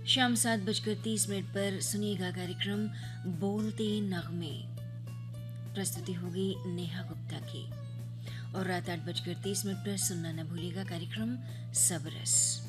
शाम 7:30 पर सुनिएगा कार्यक्रम बोलते नगमे। प्रस्तुति होगी नेहा गुप्ता की। और रात 8:30 पर सुनना न भूलिएगा कार्यक्रम सबरस।